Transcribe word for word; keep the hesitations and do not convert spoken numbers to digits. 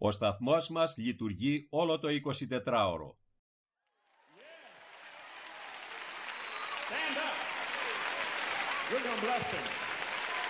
Ο σταθμός μας λειτουργεί όλο το εικοσιτετράωρο. Stand up. We're going to bless him.